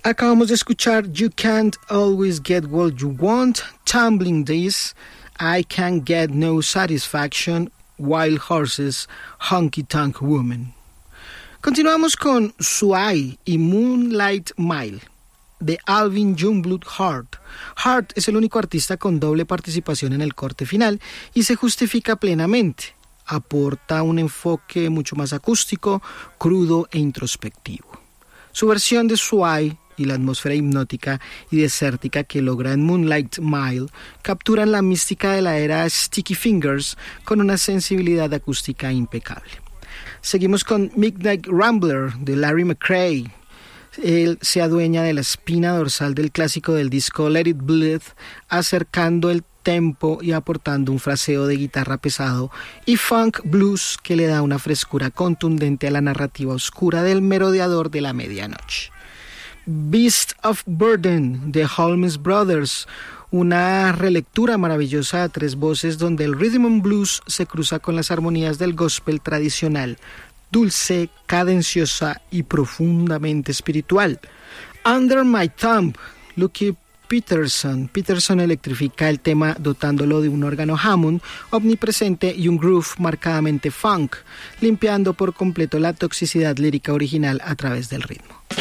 Acabamos de escuchar You Can't Always Get What You Want, Tumbling Days, I Can't Get No Satisfaction, Wild Horses, Honky Tonk Woman. Continuamos con Suai y Moonlight Mile, de Alvin Youngblood Hart. Hart es el único artista con doble participación en el corte final y se justifica plenamente. Aporta un enfoque mucho más acústico, crudo e introspectivo. Su versión de Suai y la atmósfera hipnótica y desértica que logra en Moonlight Mile capturan la mística de la era Sticky Fingers con una sensibilidad acústica impecable. Seguimos con Midnight Rambler de Larry McCray. Él se adueña de la espina dorsal del clásico del disco Let It Bleed, acercando el tempo y aportando un fraseo de guitarra pesado y funk blues que le da una frescura contundente a la narrativa oscura del merodeador de la medianoche. Beast of Burden de Holmes Brothers, una relectura maravillosa a tres voces donde el rhythm and blues se cruza con las armonías del gospel tradicional, dulce, cadenciosa y profundamente espiritual. Under My Thumb, Lucky Peterson electrifica el tema dotándolo de un órgano Hammond omnipresente y un groove marcadamente funk, limpiando por completo la toxicidad lírica original a través del ritmo.